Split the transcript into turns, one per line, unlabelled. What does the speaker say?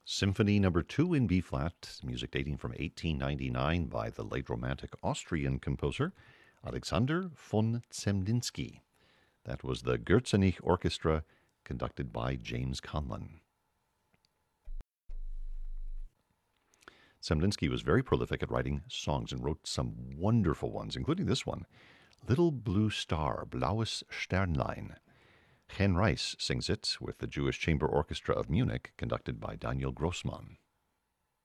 Symphony Number 2 in B flat, music dating from 1899 by the late Romantic Austrian composer Alexander von Zemlinsky. That was the Gürzenich Orchestra, conducted by James Conlon. Zemlinsky was very prolific at writing songs and wrote some wonderful ones, including this one, Little Blue Star, Blaues Sternlein. Hen Rice sings it with the Jewish Chamber Orchestra of Munich, conducted by Daniel Grossmann.